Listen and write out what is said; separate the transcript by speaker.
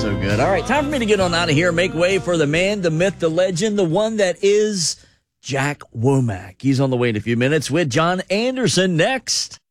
Speaker 1: so good. All right, time for me to get on out of here. Make way for the man, the myth, the legend, the one that is Jack Womack. He's on the way in a few minutes with John Anderson next.